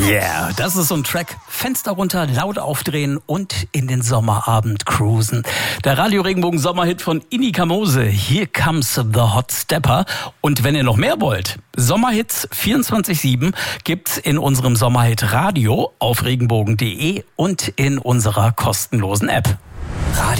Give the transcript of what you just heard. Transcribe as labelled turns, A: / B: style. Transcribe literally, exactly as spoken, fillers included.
A: Yeah, das ist so ein Track. Fenster runter, laut aufdrehen und in den Sommerabend cruisen. Der Radio Regenbogen Sommerhit von Inika Mose. Here comes the Hot Stepper. Und wenn ihr noch mehr wollt, Sommerhits vierundzwanzig sieben gibt's in unserem Sommerhit Radio auf regenbogen punkt de und in unserer kostenlosen App. Radio